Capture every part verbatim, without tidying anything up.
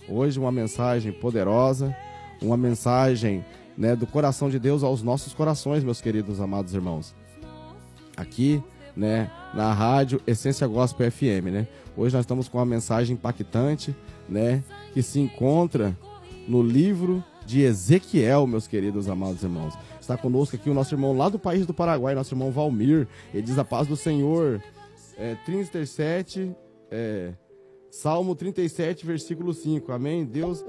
Hoje uma mensagem poderosa, uma mensagem, né, do coração de Deus aos nossos corações, meus queridos amados irmãos. Aqui, né, na rádio Essência Gospel F M, né? Hoje nós estamos com uma mensagem impactante, né, que se encontra no livro de Ezequiel, meus queridos amados irmãos. Está conosco aqui o nosso irmão lá do país do Paraguai, nosso irmão Valmir. Ele diz: a paz do Senhor. É, trinta e sete, é, Salmo trinta e sete, versículo cinco. Amém? Deus,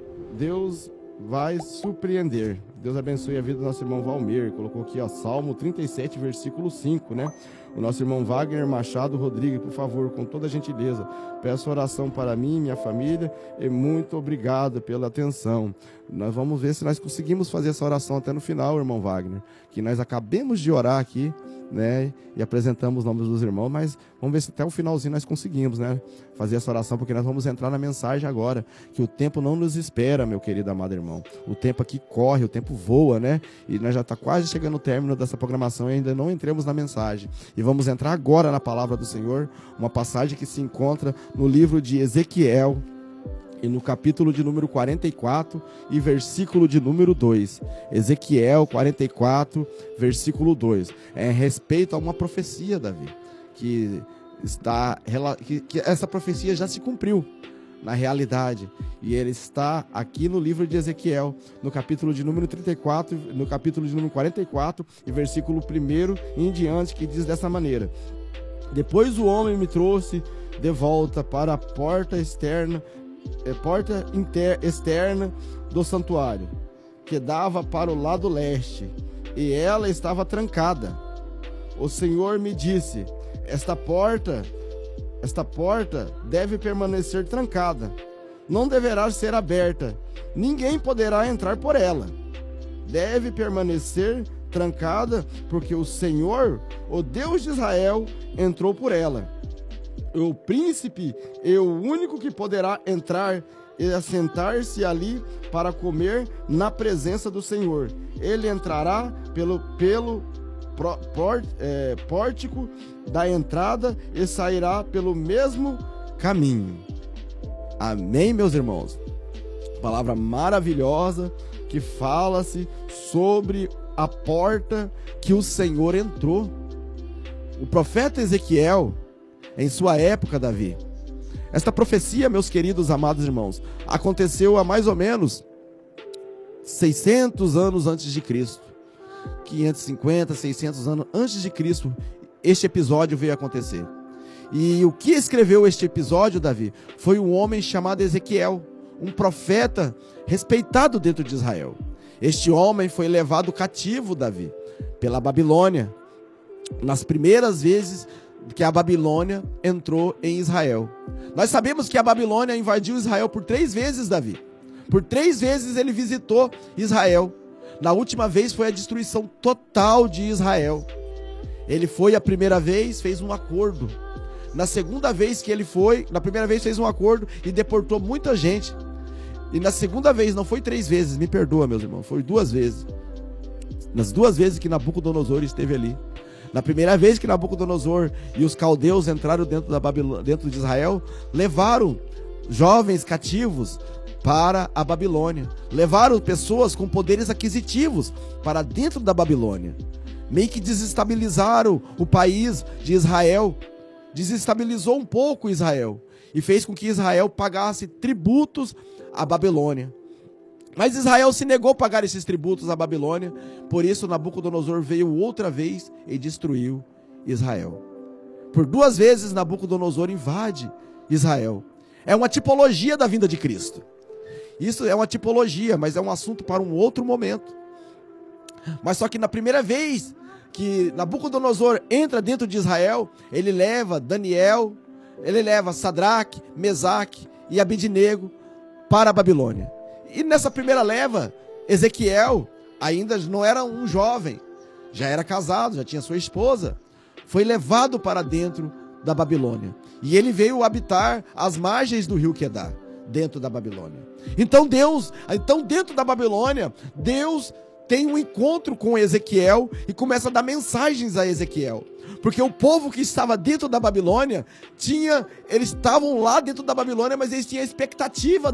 Deus vai surpreender. Deus abençoe a vida do nosso irmão Valmir. Colocou aqui, ó, Salmo trinta e sete, versículo cinco, né? O nosso irmão Wagner Machado Rodrigues, por favor, com toda a gentileza, peço oração para mim e minha família, e muito obrigado pela atenção. Nós vamos ver se nós conseguimos fazer essa oração até no final, irmão Wagner, que nós acabemos de orar aqui, né, e apresentamos os nomes dos irmãos, mas vamos ver se até o finalzinho nós conseguimos, né, fazer essa oração, porque nós vamos entrar na mensagem agora, que o tempo não nos espera, meu querido amado irmão. O tempo aqui corre, o tempo voa, né, e nós já está quase chegando ao término dessa programação e ainda não entremos na mensagem. E vamos entrar agora na palavra do Senhor, uma passagem que se encontra no livro de Ezequiel, e no capítulo de número quarenta e quatro e versículo de número dois. Ezequiel quarenta e quatro, versículo dois. É respeito a uma profecia, Davi, que está que, que essa profecia já se cumpriu na realidade, e ele está aqui no livro de Ezequiel, no capítulo de número trinta e quatro, no capítulo de número quarenta e quatro e versículo um em diante, que diz dessa maneira: depois o homem me trouxe de volta para a porta externa É, porta inter, externa do santuário, que dava para o lado leste, e ela estava trancada. O Senhor me disse: esta porta, esta porta deve permanecer trancada, não deverá ser aberta, ninguém poderá entrar por ela. Deve permanecer trancada, porque o Senhor, o Deus de Israel, entrou por ela. O príncipe é o único que poderá entrar e assentar-se ali para comer na presença do Senhor. Ele entrará pelo, pelo port, é, pórtico da entrada e sairá pelo mesmo caminho. Amém, meus irmãos? Palavra maravilhosa que fala-se sobre a porta que o Senhor entrou. O profeta Ezequiel, em sua época, Davi, esta profecia, meus queridos amados irmãos, aconteceu há mais ou menos seiscentos anos antes de Cristo. quinhentos e cinquenta, seiscentos anos antes de Cristo, este episódio veio acontecer. E o que escreveu este episódio, Davi, foi um homem chamado Ezequiel, um profeta respeitado dentro de Israel. Este homem foi levado cativo, Davi, pela Babilônia, nas primeiras vezes que a Babilônia entrou em Israel. Nós sabemos que a Babilônia invadiu Israel por três vezes, Davi. Por três vezes ele visitou Israel. Na última vez foi a destruição total de Israel. Ele foi a primeira vez, fez um acordo. Na segunda vez que ele foi, na primeira vez fez um acordo e deportou muita gente. E na segunda vez, não foi três vezes, me perdoa, meus irmãos, foi duas vezes. Nas duas vezes que Nabucodonosor esteve ali. Na primeira vez que Nabucodonosor e os caldeus entraram dentro, da Babilônia, dentro de Israel, levaram jovens cativos para a Babilônia. Levaram pessoas com poderes aquisitivos para dentro da Babilônia. Meio que desestabilizaram o país de Israel. Desestabilizou um pouco Israel. E fez com que Israel pagasse tributos à Babilônia. Mas Israel se negou a pagar esses tributos à Babilônia, por isso Nabucodonosor veio outra vez e destruiu Israel. Por duas vezes Nabucodonosor invade Israel. É uma tipologia da vinda de Cristo. Isso é uma tipologia, mas é um assunto para um outro momento. Mas só que na primeira vez que Nabucodonosor entra dentro de Israel, ele leva Daniel, ele leva Sadraque, Mesaque e Abidnego para a Babilônia. E nessa primeira leva, Ezequiel ainda não era um jovem, já era casado, já tinha sua esposa. Foi levado para dentro da Babilônia. E ele veio habitar às margens do rio Quedar, dentro da Babilônia. Então Deus, então dentro da Babilônia, Deus tem um encontro com Ezequiel e começa a dar mensagens a Ezequiel. Porque o povo que estava dentro da Babilônia, tinha, eles estavam lá dentro da Babilônia, mas eles tinham a expectativa